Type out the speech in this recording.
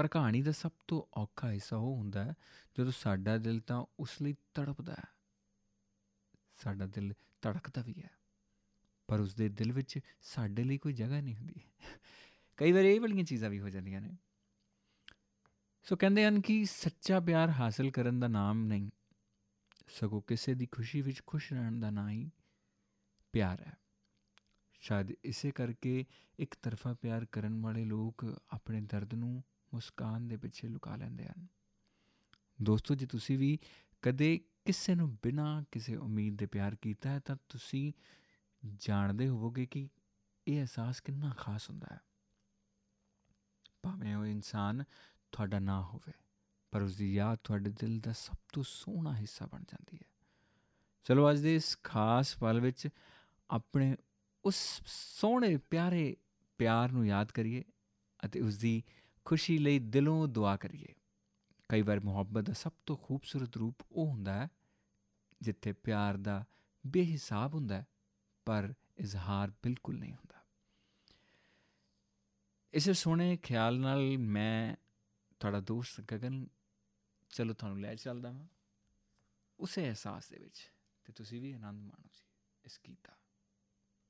ਪਰ ਕਹਾਣੀ ਦਾ ਸਭ ਤੋਂ ਔਖਾ ਹਿੱਸਾ ਉਹ ਹੁੰਦਾ ਹੈ ਜਦੋਂ ਸਾਡਾ ਦਿਲ ਤਾਂ ਉਸ ਲਈ ਤੜਪਦਾ ਹੈ, ਸਾਡਾ ਦਿਲ ਧੜਕਦਾ ਵੀ ਹੈ, ਪਰ ਉਸਦੇ ਦਿਲ ਵਿੱਚ ਸਾਡੇ ਲਈ ਕੋਈ ਜਗ੍ਹਾ ਨਹੀਂ ਹੁੰਦੀ। ਕਈ ਵਾਰ ਇਹ ਵਾਲੀਆਂ ਚੀਜ਼ਾਂ ਵੀ ਹੋ ਜਾਂਦੀਆਂ ਨੇ। ਸੋ ਕਹਿੰਦੇ ਹਨ ਕਿ ਸੱਚਾ ਪਿਆਰ ਹਾਸਿਲ ਕਰਨ ਦਾ ਨਾਮ ਨਹੀਂ, ਸਗੋਂ ਕਿਸੇ ਦੀ ਖੁਸ਼ੀ ਵਿੱਚ ਖੁਸ਼ ਰਹਿਣ ਦਾ ਨਾਂ ਹੀ ਪਿਆਰ ਹੈ। ਸ਼ਾਇਦ ਇਸੇ ਕਰਕੇ ਇੱਕ ਤਰਫਾ ਪਿਆਰ ਕਰਨ ਵਾਲੇ ਲੋਕ ਆਪਣੇ ਦਰਦ ਨੂੰ ਮੁਸਕਾਨ ਦੇ ਪਿੱਛੇ ਲੁਕਾ ਲੈਂਦੇ ਹਨ। ਦੋਸਤੋ, ਜੇ ਤੁਸੀਂ ਵੀ ਕਦੇ ਕਿਸੇ ਨੂੰ ਬਿਨਾਂ ਕਿਸੇ ਉਮੀਦ ਦੇ ਪਿਆਰ ਕੀਤਾ ਹੈ ਤਾਂ ਤੁਸੀਂ ਜਾਣਦੇ ਹੋਵੋਗੇ ਕਿ ਇਹ ਅਹਿਸਾਸ ਕਿੰਨਾ ਖਾਸ ਹੁੰਦਾ ਹੈ। ਭਾਵੇਂ ਉਹ ਇਨਸਾਨ ਤੁਹਾਡਾ ਨਾ ਹੋਵੇ, ਪਰ ਉਸਦੀ ਯਾਦ ਤੁਹਾਡੇ ਦਿਲ ਦਾ ਸਭ ਤੋਂ ਸੋਹਣਾ ਹਿੱਸਾ ਬਣ ਜਾਂਦੀ ਹੈ। ਚਲੋ ਅੱਜ ਦੇ ਇਸ ਖਾਸ ਪਲ ਵਿੱਚ ਆਪਣੇ ਉਸ ਸੋਹਣੇ ਪਿਆਰੇ ਪਿਆਰ ਨੂੰ ਯਾਦ ਕਰੀਏ ਅਤੇ ਉਸਦੀ ਖੁਸ਼ੀ ਲਈ ਦਿਲੋਂ ਦੁਆ ਕਰੀਏ। ਕਈ ਵਾਰ ਮੁਹੱਬਤ ਦਾ ਸਭ ਤੋਂ ਖੂਬਸੂਰਤ ਰੂਪ ਉਹ ਹੁੰਦਾ ਹੈ ਜਿੱਥੇ ਪਿਆਰ ਦਾ ਬੇਹਿਸਾਬ ਹੁੰਦਾ ਹੈ, ਪਰ ਇਜ਼ਹਾਰ ਬਿਲਕੁਲ ਨਹੀਂ ਹੁੰਦਾ। ਇਸੇ ਸੋਹਣੇ ਖਿਆਲ ਨਾਲ ਮੈਂ ਤੁਹਾਡਾ ਦੋਸਤ ਗਗਨ ਚਲੋ ਤੁਹਾਨੂੰ ਲੈ ਚੱਲਦਾ ਹਾਂ ਉਸੇ ਅਹਿਸਾਸ ਦੇ ਵਿੱਚ, ਅਤੇ ਤੁਸੀਂ ਵੀ ਆਨੰਦ ਮਾਣੋ ਜੀ ਇਸ ਗੀਤ ਦਾ।